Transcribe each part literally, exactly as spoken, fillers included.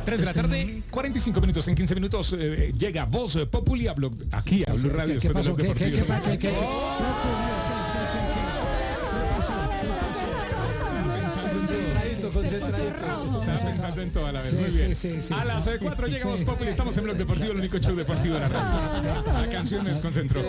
tres de la tarde, cuarenta y cinco minutos. En quince minutos eh, llega Voz Populi a Blog, aquí a Blue Radio. ¿Qué pasó? Blog ¿Qué, qué, Deportivo. qué, qué, qué, qué? Estaba pensando en toda la vez. Muy bien. Sí, sí, sí. A las cuatro llega Voz Populi. Estamos en Blog Deportivo, el único show deportivo de la radio. La canción me desconcentró.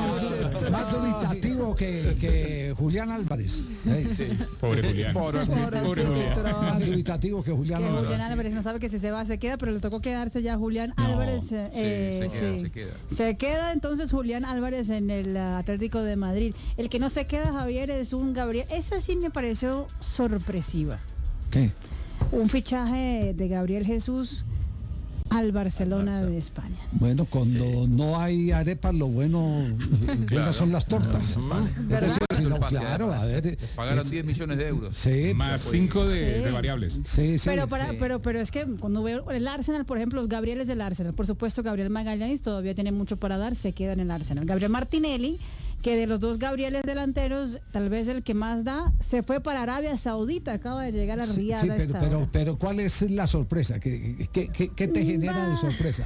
Más dubitativo que, que Julián Álvarez. Sí. Pobre Julián. Pobre, Pobre Julián. Más dubitativo que Julián Que Álvarez. Julián Álvarez no sabe que si se va se queda, pero le tocó quedarse ya Julián Álvarez. eh, Sí, se queda, sí. se queda. Se queda entonces Julián Álvarez en el uh, Atlético de Madrid. El que no se queda, Javier, es un Gabriel. Esa sí me pareció sorpresiva. ¿Qué? Un fichaje de Gabriel Jesús al Barcelona de España. Bueno, cuando no hay arepas, lo bueno, esas son las tortas. ¿Verdad? Es decir, si no, El pase, claro, a ver. Les pagaron es- diez millones de euros. Sí, Más cinco de, Sí. de variables. sí, sí. Pero, para, Sí. pero, pero es que cuando veo el Arsenal, por ejemplo, los Gabrieles del Arsenal, por supuesto, Gabriel Magallanes todavía tiene mucho para dar, se queda en el Arsenal. Gabriel Martinelli, que de los dos Gabrieles delanteros, tal vez el que más da, se fue para Arabia Saudita, acaba de llegar a Sí, Riyadh. sí, a pero, esta pero, hora. pero ¿cuál es la sorpresa? ¿Qué, qué, qué- qué te genera de sorpresa?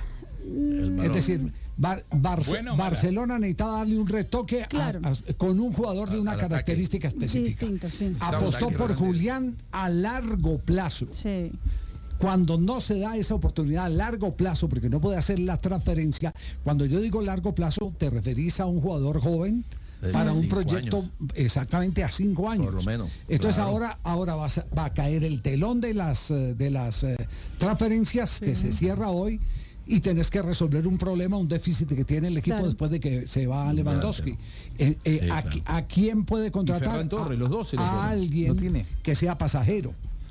Es decir, Bar- Barce- Bueno o mala. Barcelona necesitaba darle un retoque a- Claro. a- con un jugador de Al- una al ataque. característica específica. Distinto, sí. Apostó Ataque por grande. Julián a largo plazo. Sí. Cuando no se da esa oportunidad a largo plazo, porque no puede hacer la transferencia, cuando yo digo largo plazo, te referís a un jugador joven De para un cinco proyecto años. exactamente a cinco años. Por lo menos, Entonces claro. ahora, ahora va, a, va a caer el telón de las, eh, de las eh, transferencias que se cierra hoy y tenés que resolver un problema, un déficit que tiene el equipo Claro. después de que se va Lewandowski. Eh, eh, Sí, a, claro. ¿A quién puede contratar? Ferran Torres, a, los dos se los a ponen. alguien No tiene. que sea pasajero.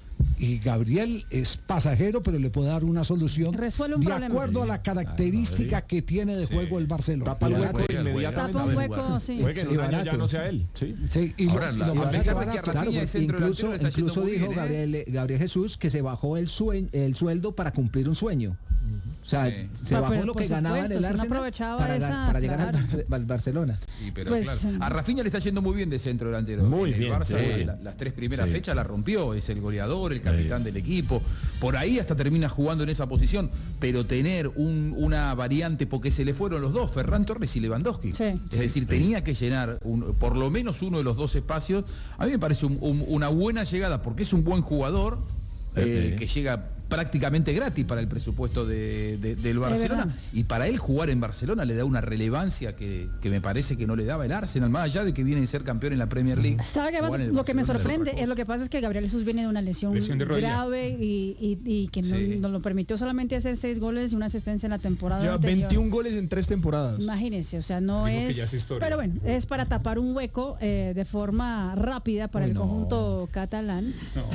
Y Gabriel es pasajero, pero le puede dar una solución Resuelve un de problema. acuerdo a la característica que tiene de juego el Barcelona. Tapa el hueco Juega, inmediatamente. Tapa un sabe hueco, jugar. sí. Puede que en Sí, un año ya barato. no sea él. Sí. Sí, y Ahora, lo, la- y lo y a más pesar de que barato. Rafinha Claro, es pues, centro incluso, delantero, le está yendo incluso muy dijo bien, ¿eh? Gabriel, Gabriel Jesús que se bajó el, sue- el sueldo para cumplir un sueño. O sea, Sí. se Ah, bajó pero lo por que ganaba en supuesto, el si no Arsenal aprovechaba para, esa, para llegar claro. al, Bar- al Barcelona. Sí, pero Pues, claro. sí. A Rafinha le está yendo muy bien de centro delantero. Muy En el bien, Barça, sí. la- las tres primeras Sí. fechas la rompió, es el goleador, el capitán del equipo. Por ahí hasta termina jugando en esa posición, pero tener un- una variante, porque se le fueron los dos, Ferran Torres y Lewandowski. Sí. Es decir, tenía que llenar un- por lo menos uno de los dos espacios. A mí me parece un- un- una buena llegada, porque es un buen jugador. eh, Sí. que llega prácticamente gratis para el presupuesto de- de- del Barcelona, verdad. y para él jugar en Barcelona le da una relevancia que, que me parece que no le daba el Arsenal, más allá de que viene a ser campeón en la Premier League. ¿Sabe qué Jugar pasa? en el Lo que me Barcelona sorprende otra es lo cosa. que pasa es que Gabriel Jesús viene de una lesión, Lesión de rodilla. grave y, y- y que no, Sí. no lo permitió solamente hacer seis goles y una asistencia en la temporada Lleva anterior. veintiún goles en tres temporadas. Imagínense, o sea, no Digo que es, ya es historia. pero bueno, es para tapar un hueco eh, de forma rápida para Uy, el no. conjunto catalán.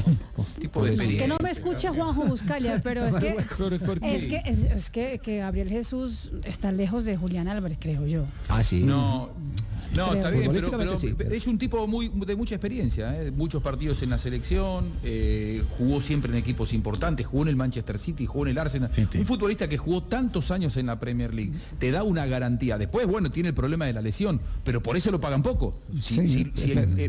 Tipo de Que experiencia. no me escucha Juanjo Buscalia, pero es que Pero es porque- es que es, es que, que Gabriel Jesús está lejos de Julián Álvarez, creo yo. Ah, sí. No, no, Creo. está bien, pero, Futbolísticamente pero sí. es un tipo muy de mucha experiencia, ¿eh? Muchos partidos en la selección, eh, jugó siempre en equipos importantes, jugó en el Manchester City, jugó en el Arsenal. Sí, sí. Un futbolista que jugó tantos años en la Premier League, te da una garantía. Después, bueno, tiene el problema de la lesión, pero por eso lo pagan poco. Si, Sí, si- si el- pero- eh,